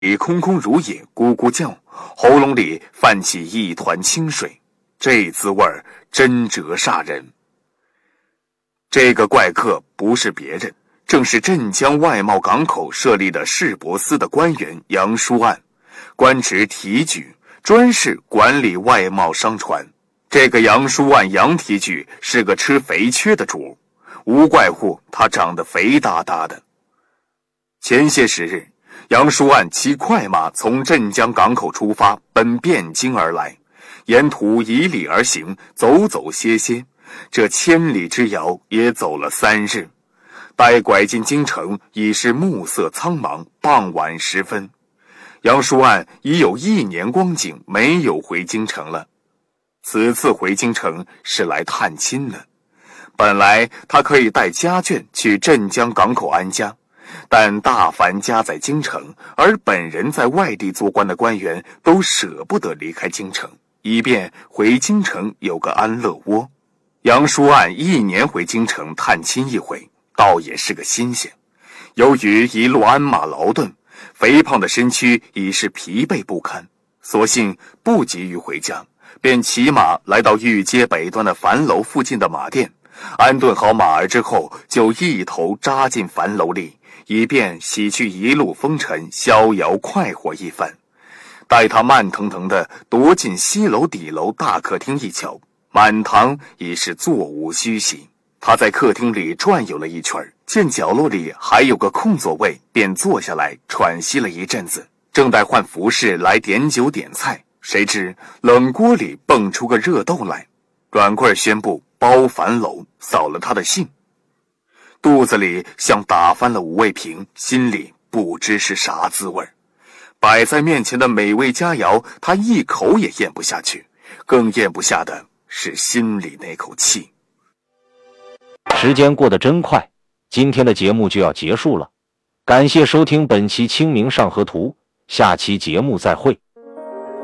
空空如也，咕咕叫，喉咙里泛起一团清水，这滋味真折煞人。这个怪客不是别人，正是镇江外贸港口设立的市舶司的官员杨书案，官职提举，专事管理外贸商船。这个杨书案杨提举是个吃肥缺的主，无怪乎他长得肥大大的。前些时日，杨书案骑快马从镇江港口出发，奔汴京而来，沿途以里而行，走走歇歇，这千里之遥也走了3日。待拐进京城，已是暮色苍茫，傍晚时分。杨书案已有1年光景没有回京城了。此次回京城是来探亲的，本来他可以带家眷去镇江港口安家，但大凡家在京城而本人在外地做官的官员都舍不得离开京城，以便回京城有个安乐窝。杨书案1年回京城探亲一回，倒也是个新鲜。由于一路鞍马劳顿，肥胖的身躯已是疲惫不堪，索性不急于回家，便骑马来到御街北端的樊楼附近的马店，安顿好马儿之后，就一头扎进樊楼里，以便洗去一路风尘，逍遥快活一番。待他慢腾腾地踱进西楼底楼大客厅一瞧，满堂已是座无虚席。他在客厅里转悠了一圈，见角落里还有个空座位，便坐下来喘息了一阵子，正待换服饰来点酒点菜，谁知冷锅里蹦出个热豆来。阮贵宣布包樊楼，扫了他的兴。肚子里像打翻了5味瓶，心里不知是啥滋味。摆在面前的美味佳肴，他一口也咽不下去，更咽不下的是心里那口气。 时间过得真快，今天的节目就要结束了，感谢收听本期清明上河图，下期节目再会。